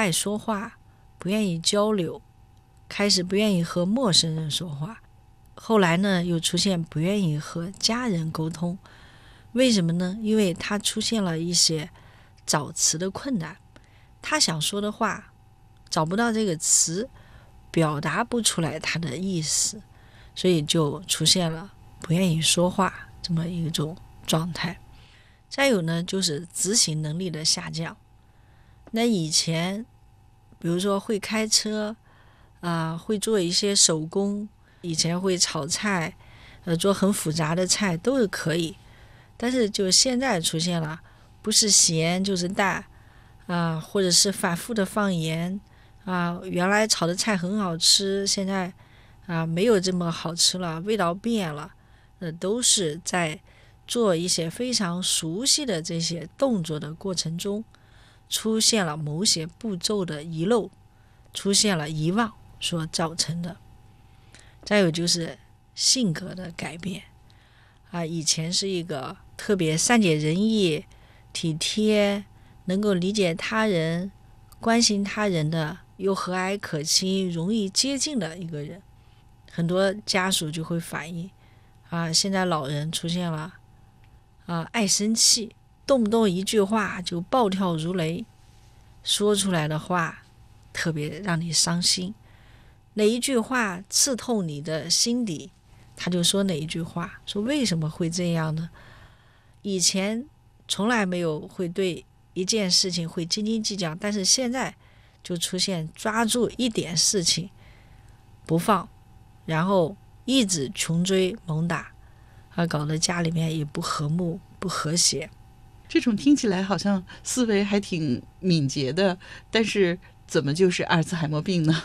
爱说话，不愿意交流，开始不愿意和陌生人说话，后来呢又出现不愿意和家人沟通。为什么呢？因为他出现了一些找词的困难，他想说的话找不到这个词，表达不出来他的意思，所以就出现了不愿意说话这么一种状态。再有呢，就是执行能力的下降。那以前比如说会开车会做一些手工，以前会炒菜做很复杂的菜都是可以，但是就现在出现了不是咸就是淡或者是反复的放盐原来炒的菜很好吃，现在没有这么好吃了，味道变了，都是在做一些非常熟悉的这些动作的过程中，出现了某些步骤的遗漏，出现了遗忘所造成的。再有就是性格的改变以前是一个特别善解人意、体贴，能够理解他人、关心他人的，又和蔼可亲、容易接近的一个人。很多家属就会反映现在老人出现了爱生气，动不动一句话就暴跳如雷，说出来的话特别让你伤心，哪一句话刺痛你的心底，他就说哪一句话，说为什么会这样呢？以前从来没有会对一件事情会斤斤计较，但是现在就出现抓住一点事情不放，然后一直穷追猛打搞得家里面也不和睦不和谐。 这种听起来好像思维还挺敏捷的，但是怎么就是阿尔茨海默病呢？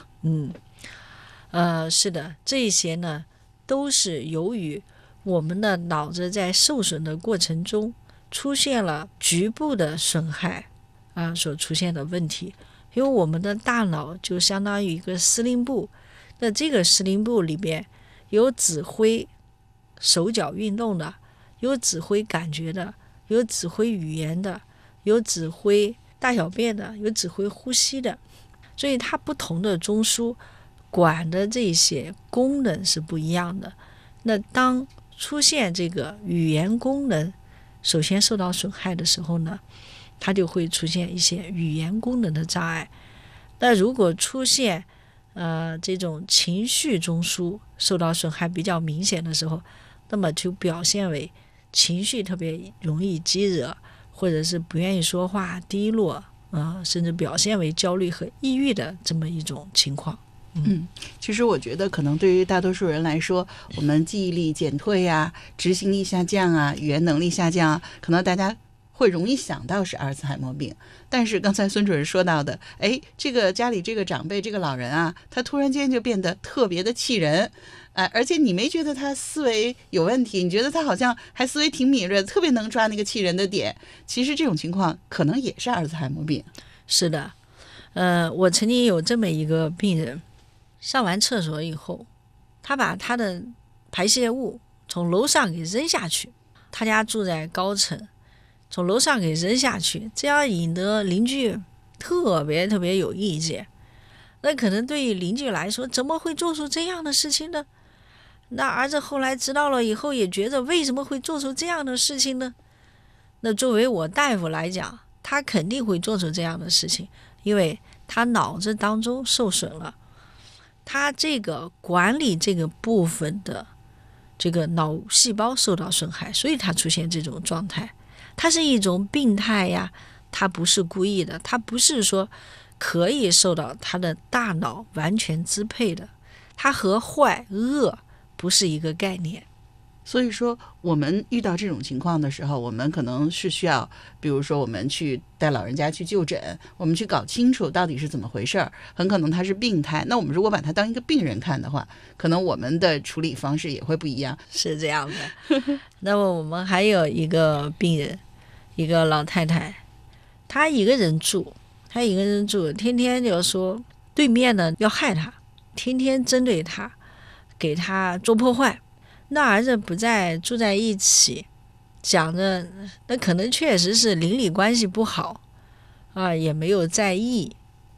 是的，这些呢都是由于我们的脑子在受损的过程中出现了局部的损害所出现的问题。因为我们的大脑就相当于一个司令部，那这个司令部里边有指挥手脚运动的，有指挥感觉的，有指挥语言的，有指挥大小便的，有指挥呼吸的，所以它不同的中枢管的这些功能是不一样的。那当出现这个语言功能首先受到损害的时候呢，它就会出现一些语言功能的障碍。那如果出现这种情绪中枢受到损害比较明显的时候，那么就表现为情绪特别容易激惹，或者是不愿意说话、低落甚至表现为焦虑和抑郁的这么一种情况。 其实我觉得可能对于大多数人来说，我们记忆力减退执行力下降语言能力下降可能大家会容易想到是阿尔茨海默病。但是刚才孙主任说到的，这个家里这个长辈这个老人他突然间就变得特别的气人而且你没觉得他思维有问题，你觉得他好像还思维挺敏锐，特别能抓那个气人的点。其实这种情况可能也是阿尔茨海默病。 是的，我曾经有这么一个病人，上完厕所以后，他把他的排泄物从楼上给扔下去，他家住在高层，从楼上给扔下去，这样引得邻居特别有意见。那可能对于邻居来说，怎么会做出这样的事情呢？那儿子后来知道了以后也觉得为什么会做出这样的事情呢？那作为我大夫来讲，他肯定会做出这样的事情，因为他脑子当中受损了，他这个管理这个部分的这个脑细胞受到损害，所以他出现这种状态。它是一种病态呀，他不是故意的，他不是说可以受到他的大脑完全支配的，它和坏恶不是一个概念。 所以说我们遇到这种情况的时候，我们可能是需要比如说我们去带老人家去就诊，我们去搞清楚到底是怎么回事，很可能他是病态。那我们如果把他当一个病人看的话，可能我们的处理方式也会不一样。 是这样的那么我们还有一个病人，一个老太太，她一个人住，天天就说对面呢要害她，天天针对她，给她做破坏。那儿子不在，住在一起，讲着那可能确实是邻里关系不好也没有在意。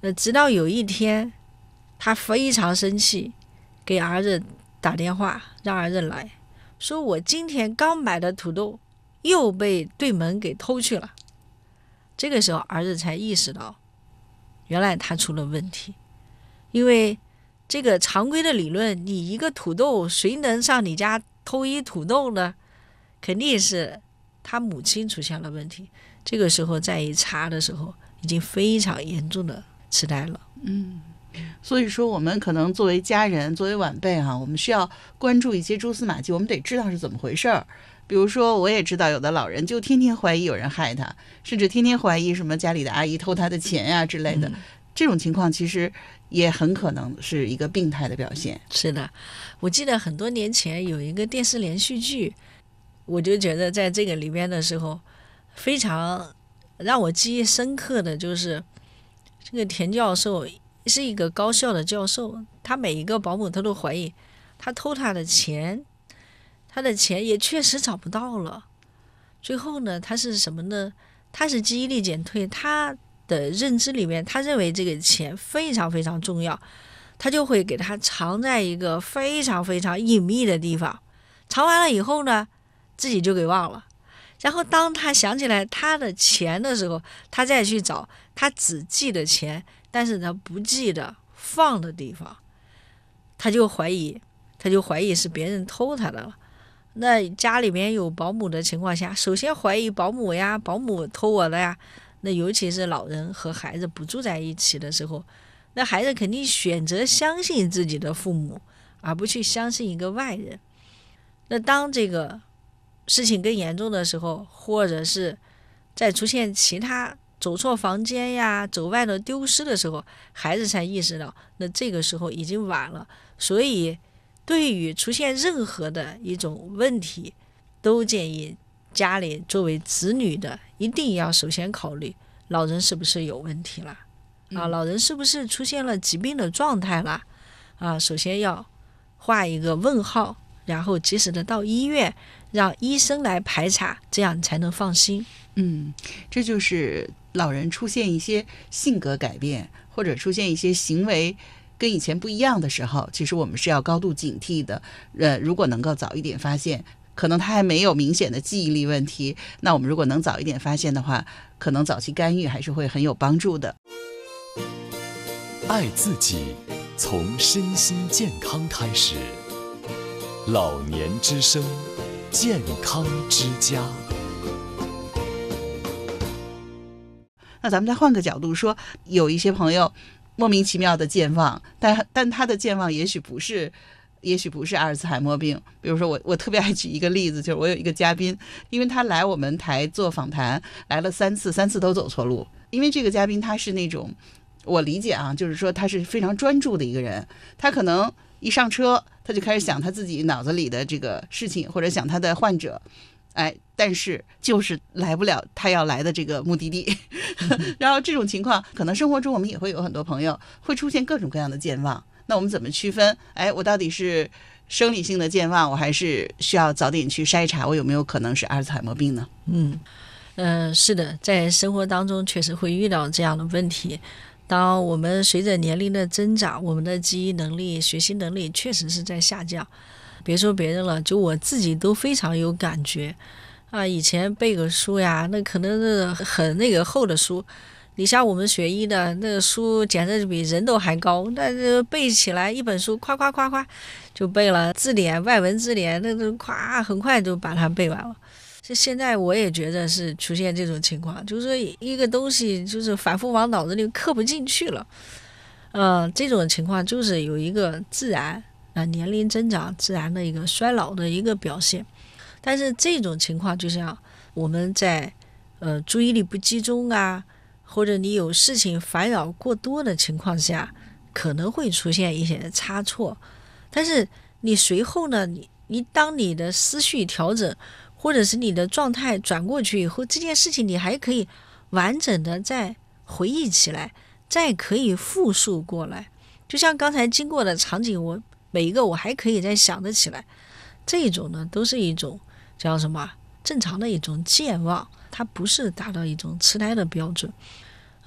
直到有一天他非常生气，给儿子打电话，让儿子来说，我今天刚买的土豆又被对门给偷去了。这个时候儿子才意识到原来他出了问题，因为这个常规的理论，你一个土豆谁能上你家偷一土豆呢？肯定是他母亲出现了问题。这个时候再一查的时候，已经非常严重的痴呆了。 所以说我们可能作为家人，作为晚辈我们需要关注一些蛛丝马迹，我们得知道是怎么回事儿。比如说我也知道有的老人就天天怀疑有人害他，甚至天天怀疑什么家里的阿姨偷他的钱呀之类的，这种情况其实也很可能是一个病态的表现。 是的，我记得很多年前有一个电视连续剧，我就觉得在这个里边的时候非常让我记忆深刻的就是这个田教授是一个高校的教授，他每一个保姆他都怀疑他偷他的钱，他的钱也确实找不到了。最后呢，他是什么呢？他是记忆力减退，他的认知里面他认为这个钱非常非常重要，他就会给他藏在一个非常非常隐秘的地方，藏完了以后呢自己就给忘了，然后当他想起来他的钱的时候，他再去找，他只记得钱，但是他不记得放的地方，他就怀疑是别人偷他的了。那家里面有保姆的情况下，首先怀疑保姆呀，保姆偷我的呀。那尤其是老人和孩子不住在一起的时候，那孩子肯定选择相信自己的父母，而不去相信一个外人。那当这个事情更严重的时候，或者是再出现其他走错房间呀、走外的丢失的时候，孩子才意识到，那这个时候已经晚了。所以对于出现任何的一种问题，都建议家里作为子女的一定要首先考虑老人是不是有问题了老人是不是出现了疾病的状态了首先要画一个问号，然后及时的到医院让医生来排查，这样才能放心。 这就是老人出现一些性格改变，或者出现一些行为跟以前不一样的时候，其实我们是要高度警惕的。如果能够早一点发现，可能他还没有明显的记忆力问题，那我们如果能早一点发现的话，可能早期干预还是会很有帮助的。 爱自己，从身心健康开始。老年之声，健康之家。 那咱们再换个角度说，有一些朋友莫名其妙的健忘，但他的健忘也许不是阿尔茨海默病。比如说我特别爱举一个例子，就是我有一个嘉宾，因为他来我们台做访谈来了3次都走错路。因为这个嘉宾他是那种，我理解就是说他是非常专注的一个人，他可能一上车他就开始想他自己脑子里的这个事情，或者想他的患者，但是就是来不了他要来的这个目的地然后这种情况可能生活中我们也会有很多朋友会出现各种各样的健忘。那我们怎么区分我到底是生理性的健忘，我还是需要早点去筛查我有没有可能是阿尔茨海默病呢？ 是的，在生活当中确实会遇到这样的问题。当我们随着年龄的增长，我们的记忆能力、学习能力确实是在下降。别说别人了，就我自己都非常有感觉以前背个书呀，那可能是很那个厚的书，你像我们学医的那个书简直比人都还高，但是背起来一本书夸就背了，字典外文字典那都很快就把它背完了。现在我也觉得是出现这种情况，就是一个东西就是反复往脑子里刻不进去了。这种情况就是有一个自然年龄增长自然的一个衰老的一个表现。但是这种情况就像我们在注意力不集中或者你有事情烦扰过多的情况下，可能会出现一些差错。但是你随后呢，你当你的思绪调整，或者是你的状态转过去以后，这件事情你还可以完整的再回忆起来，再可以复述过来。就像刚才经过的场景，我每一个我还可以再想得起来。这种呢，都是一种叫什么正常的一种健忘，它不是达到一种痴呆的标准。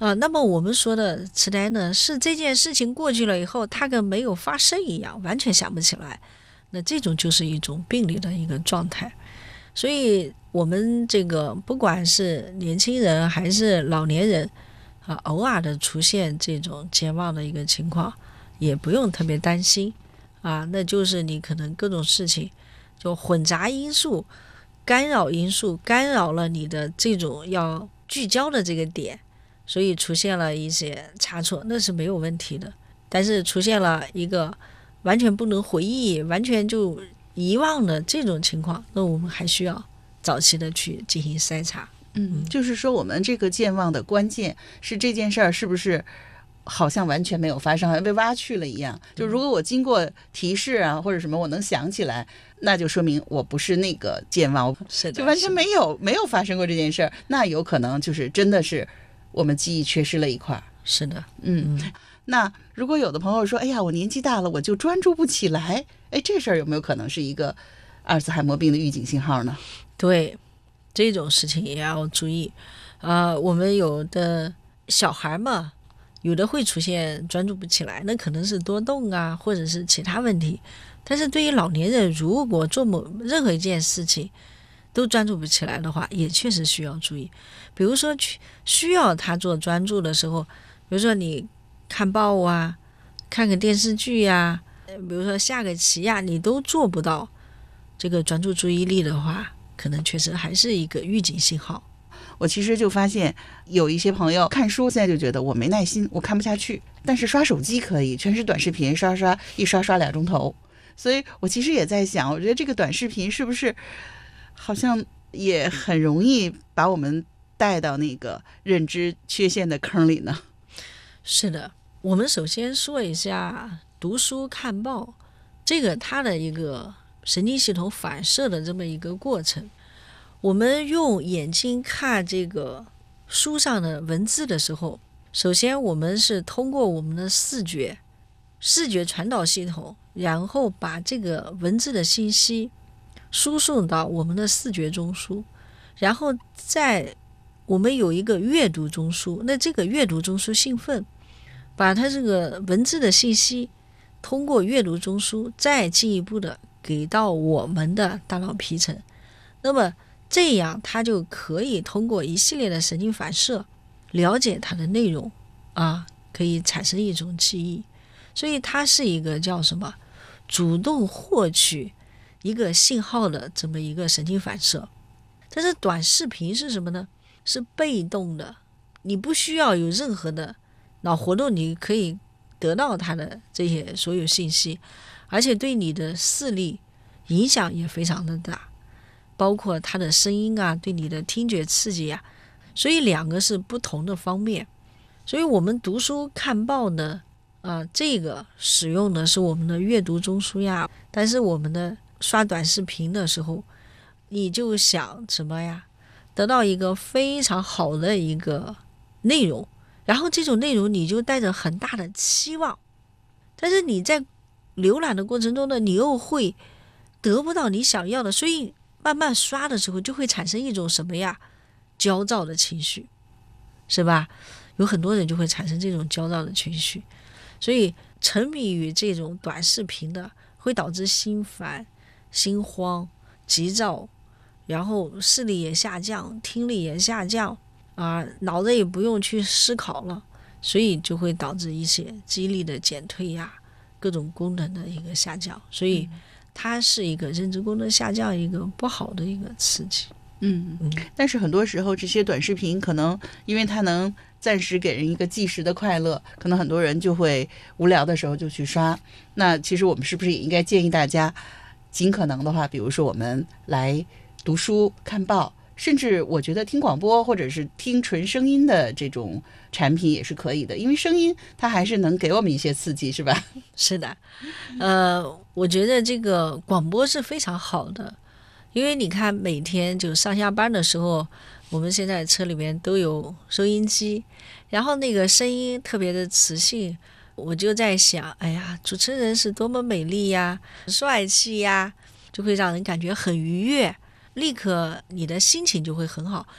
那么我们说的痴呆呢，是这件事情过去了以后，他跟没有发生一样，完全想不起来。那这种就是一种病理的一个状态。所以我们这个不管是年轻人还是老年人偶尔的出现这种健忘的一个情况，也不用特别担心那就是你可能各种事情就混杂因素、干扰因素干扰了你的这种要聚焦的这个点，所以出现了一些差错，那是没有问题的。但是出现了一个完全不能回忆、完全就遗忘的这种情况，那我们还需要早期的去进行筛查。 就是说我们这个健忘的关键是这件事儿是不是好像完全没有发生，好像被挖去了一样。就如果我经过提示啊或者什么我能想起来，那就说明我不是那个健忘， 是的， 就完全没有发生过这件事儿，那有可能就是真的是我们记忆缺失了一块。 是的， 那如果有的朋友说，哎呀，我年纪大了，我就专注不起来，这事儿有没有可能是一个阿尔茨海默病的预警信号呢？ 对，这种事情也要注意。我们有的小孩嘛，有的会出现专注不起来，那可能是多动啊，或者是其他问题。但是对于老年人，如果做任何一件事情都专注不起来的话，也确实需要注意。比如说需要他做专注的时候，比如说你看报啊，看个电视剧呀，比如说下个棋呀，你都做不到这个专注注意力的话，可能确实还是一个预警信号。 我其实就发现有一些朋友看书现在就觉得我没耐心，我看不下去，但是刷手机可以，全是短视频，一刷2钟头。所以我其实也在想，我觉得这个短视频是不是好像也很容易把我们带到那个认知缺陷的坑里呢？ 是的，我们首先说一下读书看报，这个它的一个神经系统反射的这么一个过程。我们用眼睛看这个书上的文字的时候，首先我们是通过我们的视觉传导系统，然后把这个文字的信息输送到我们的视觉中枢，然后我们有一个阅读中枢，那这个阅读中枢兴奋，把它这个文字的信息通过阅读中枢再进一步的给到我们的大脑皮层，那么这样它就可以通过一系列的神经反射了解它的内容可以产生一种记忆。所以它是一个叫什么主动获取一个信号的这么一个神经反射。但是短视频是什么呢？是被动的，你不需要有任何的脑活动，你可以得到它的这些所有信息，而且对你的视力影响也非常的大，包括它的声音对你的听觉刺激所以两个是不同的方面。所以我们读书看报呢这个使用的是我们的阅读中枢但是我们的刷短视频的时候，你就想什么得到一个非常好的一个内容，然后这种内容你就带着很大的期望，但是你在浏览的过程中呢，你又会得不到你想要的，所以慢慢刷的时候就会产生一种什么焦躁的情绪，是吧？有很多人就会产生这种焦躁的情绪，所以沉迷于这种短视频的会导致心烦、心慌、急躁，然后视力也下降，听力也下降脑子也不用去思考了，所以就会导致一些记忆力的减退各种功能的一个下降，所以它是一个认知功能下降一个不好的一个刺激。 但是很多时候这些短视频可能因为它能暂时给人一个即时的快乐，可能很多人就会无聊的时候就去刷。那其实我们是不是也应该建议大家尽可能的话，比如说我们来读书看报，甚至我觉得听广播或者是听纯声音的这种产品也是可以的，因为声音它还是能给我们一些刺激，是吧？ 是的，我觉得这个广播是非常好的，因为你看每天就上下班的时候，我们现在车里面都有收音机，然后那个声音特别的磁性，我就在想，哎呀，主持人是多么美丽帅气就会让人感觉很愉悦，立刻你的心情就会很好。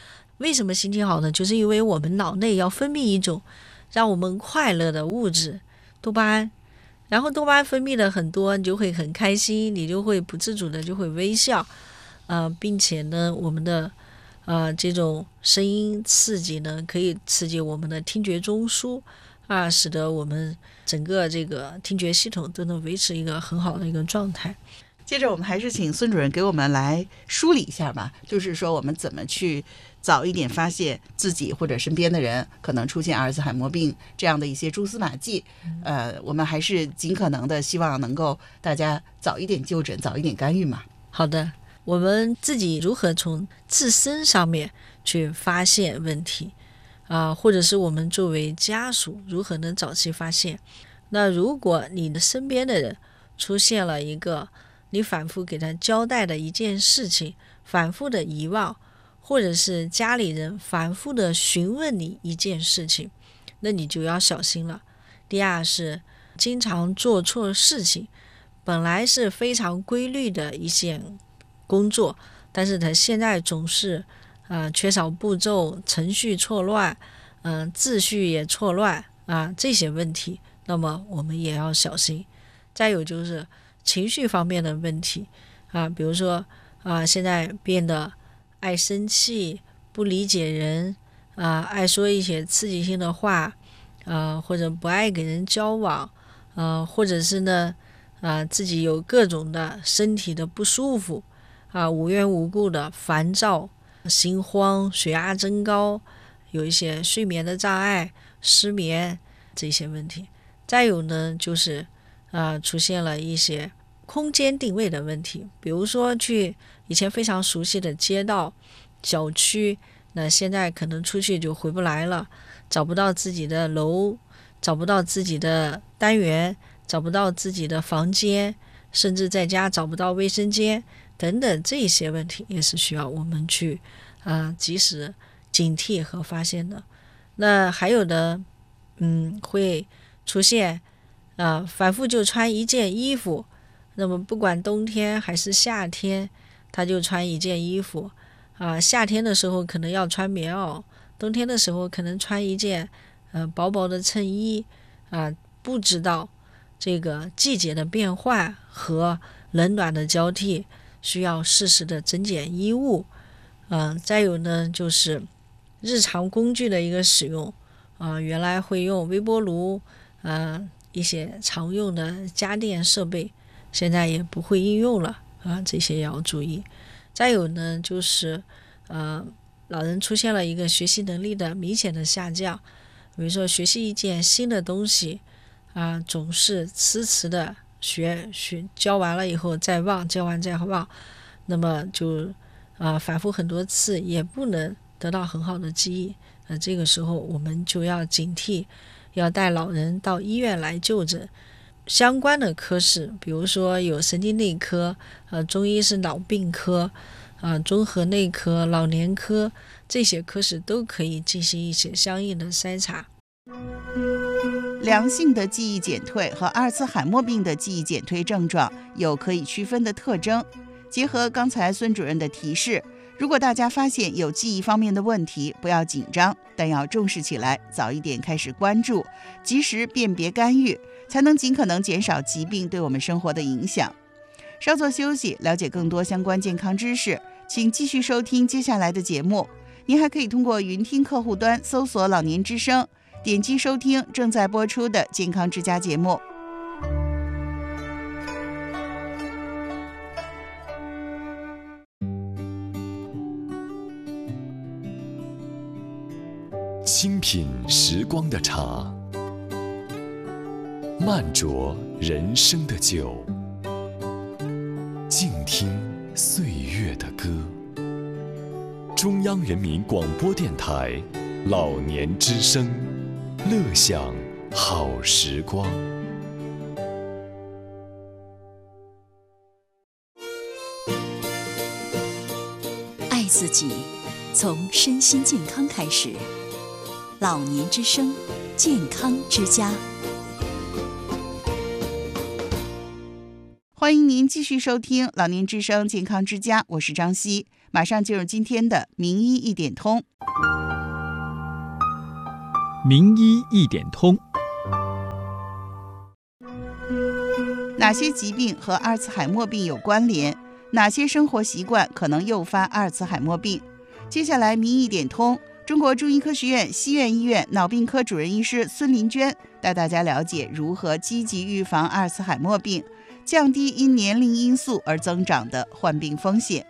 为什么心情好呢？就是因为我们脑内要分泌一种让我们快乐的物质多巴胺，然后多巴胺分泌的很多，你就会很开心，你就会不自主的就会微笑，并且呢，我们的这种声音刺激呢，可以刺激我们的听觉中枢使得我们整个这个听觉系统都能维持一个很好的一个状态。 接着我们还是请孙主任给我们来梳理一下吧，就是说我们怎么去早一点发现自己或者身边的人可能出现阿尔茨海默病这样的一些蛛丝马迹。我们还是尽可能的希望能够大家早一点就诊，早一点干预嘛。 好的，我们自己如何从自身上面去发现问题或者是我们作为家属如何能早期发现。那如果你的身边的人出现了一个你反复给他交代的一件事情反复的遗忘，或者是家里人反复的询问你一件事情，那你就要小心了。第二是经常做错事情，本来是非常规律的一件工作，但是他现在总是缺少步骤，程序错乱，秩序也错乱这些问题，那么我们也要小心。再有就是情绪方面的问题比如说现在变得爱生气，不理解人爱说一些刺激性的话或者不爱跟人交往或者是呢自己有各种的身体的不舒服无缘无故的烦躁、心慌、血压增高，有一些睡眠的障碍、失眠这些问题。再有呢就是出现了一些空间定位的问题，比如说去以前非常熟悉的街道、小区，那现在可能出去就回不来了，找不到自己的楼，找不到自己的单元，找不到自己的房间，甚至在家找不到卫生间等等，这些问题也是需要我们去及时警惕和发现的。那还有的会出现反复就穿一件衣服，那么不管冬天还是夏天他就穿一件衣服夏天的时候可能要穿棉袄，冬天的时候可能穿一件薄薄的衬衣不知道这个季节的变换和冷暖的交替，需要适时的增减衣物再有呢就是日常工具的一个使用原来会用微波炉一些常用的家电设备现在也不会应用了这些也要注意。再有呢就是老人出现了一个学习能力的明显的下降，比如说学习一件新的东西总是迟的学教完了以后再忘，教完再忘，那么就反复很多次也不能得到很好的记忆这个时候我们就要警惕，要带老人到医院来就诊。相关的科室比如说有神经内科中医是脑病科综合内科、老年科，这些科室都可以进行一些相应的筛查。 良性的记忆减退和阿尔茨海默病的记忆减退症状有可以区分的特征。结合刚才孙主任的提示，如果大家发现有记忆方面的问题，不要紧张，但要重视起来，早一点开始关注，及时辨别干预，才能尽可能减少疾病对我们生活的影响。稍作休息，了解更多相关健康知识，请继续收听接下来的节目。您还可以通过云听客户端搜索老年之声，点击收听正在播出的健康之家节目。 清品时光的茶，慢酌人生的酒，静听岁月的歌。中央人民广播电台老年之声，乐享好时光。 爱自己，从身心健康开始。老年之声，健康之家。 欢迎您继续收听老年之声健康之家，我是张希。 马上进入今天的名医一点通。 名医一点通。 哪些疾病和阿尔茨海默病有关联？哪些生活习惯可能诱发阿尔茨海默病？接下来名医一点通，中国中医科学院西苑医院脑病科主任医师孙林娟带大家了解如何积极预防阿尔茨海默病，降低因年龄因素而增长的患病风险。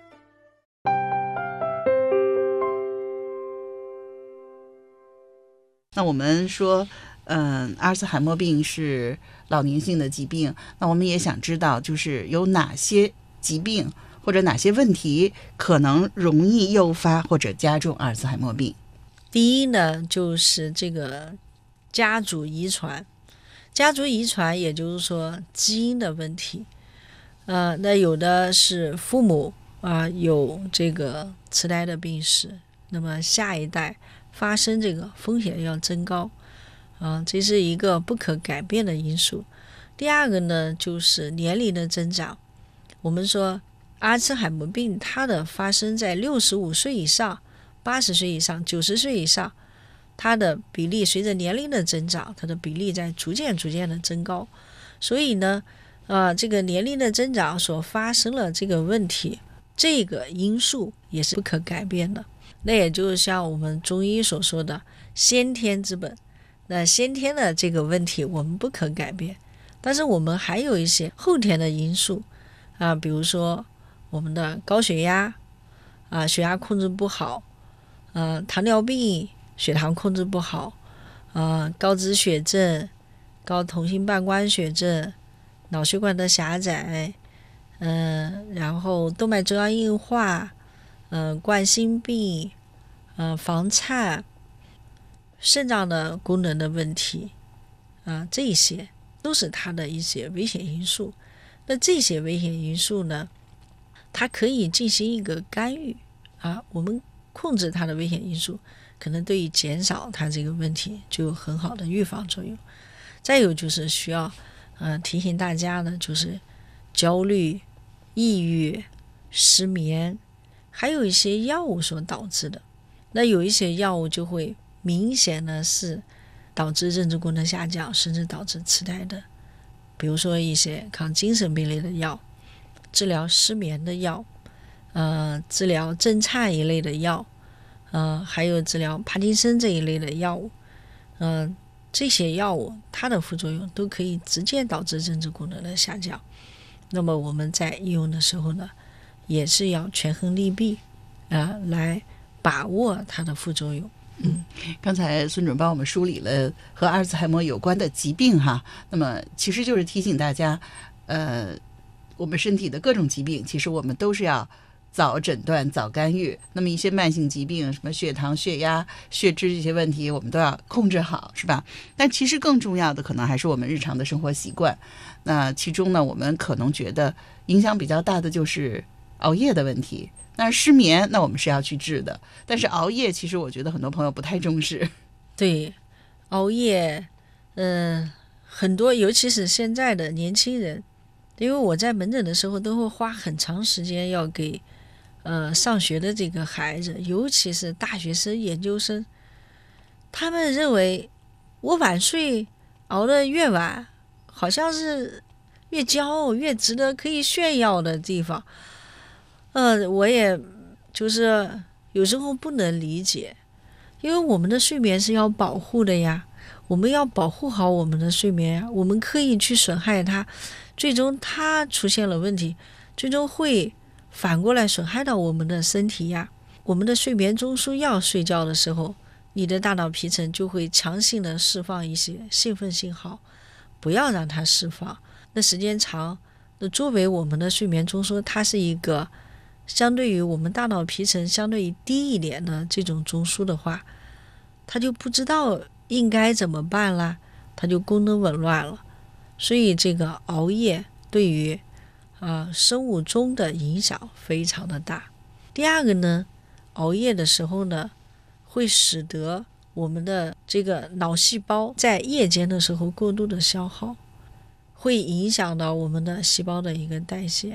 那我们说阿尔茨海默病是老年性的疾病，那我们也想知道就是有哪些疾病或者哪些问题可能容易诱发或者加重阿尔茨海默病。 第一呢，就是这个家族遗传。家族遗传也就是说基因的问题。那有的是父母有这个痴呆的病史，那么下一代发生这个风险要增高。这是一个不可改变的因素。第二个呢，就是年龄的增长。我们说阿尔茨海默病它的发生在65岁以上、80岁以上、90岁以上，它的比例随着年龄的增长，它的比例在逐渐的增高。所以呢这个年龄的增长所发生了这个问题，这个因素也是不可改变的。那也就是像我们中医所说的先天之本，那先天的这个问题我们不可改变，但是我们还有一些后天的因素比如说我们的高血压血压控制不好糖尿病血糖控制不好高脂血症、高同心半关血症、脑血管的狭窄然后动脉粥样硬化冠心病房颤、肾脏的功能的问题这一些都是它的一些危险因素。那这些危险因素呢，它可以进行一个干预我们控制它的危险因素，可能对于减少它这个问题就有很好的预防作用。再有就是需要提醒大家的，就是焦虑、抑郁、失眠，还有一些药物所导致的。那有一些药物就会明显的是导致认知功能下降，甚至导致痴呆的。比如说一些抗精神病类的药，治疗失眠的药治疗震颤一类的药还有治疗帕金森这一类的药物这些药物它的副作用都可以直接导致认知功能的下降。那么我们在应用的时候呢，也是要权衡利弊来把握它的副作用。 刚才孙主任帮我们梳理了和阿尔茨海默有关的疾病哈，那么其实就是提醒大家我们身体的各种疾病其实我们都是要早诊断早干预。那么一些慢性疾病，什么血糖、血压、血脂这些问题我们都要控制好，是吧？但其实更重要的可能还是我们日常的生活习惯。那其中呢，我们可能觉得影响比较大的就是熬夜的问题。但是失眠那我们是要去治的，但是熬夜其实我觉得很多朋友不太重视。 对，熬夜很多尤其是现在的年轻人，因为我在门诊的时候都会花很长时间要给上学的这个孩子，尤其是大学生、研究生，他们认为我晚睡熬得越晚，好像是越骄傲、越值得可以炫耀的地方。我也就是有时候不能理解，因为我们的睡眠是要保护的呀，我们要保护好我们的睡眠呀，我们刻意去损害它，最终它出现了问题，最终会反过来损害到我们的身体呀。我们的睡眠中枢要睡觉的时候，你的大脑皮层就会强行的释放一些兴奋信号，不要让它释放。那时间长，那作为我们的睡眠中枢，它是一个相对于我们大脑皮层相对于低一点的这种中枢的话，它就不知道应该怎么办啦，它就功能紊乱了。所以这个熬夜对于生物钟的影响非常的大。第二个呢，熬夜的时候呢，会使得我们的这个脑细胞在夜间的时候过度的消耗，会影响到我们的细胞的一个代谢。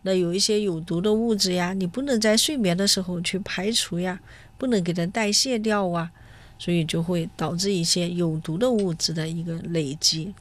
那有一些有毒的物质呀，你不能在睡眠的时候去排除呀，不能给它代谢掉啊，所以就会导致一些有毒的物质的一个累积。